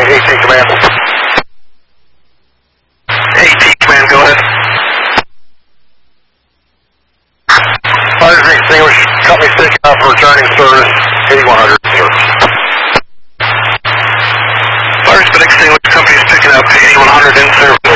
AT Command. AT Command, go ahead. Fire extinguished, company taking off for returning service, 8100 service. Fire's been extinguished, company's picking up 8100 in service.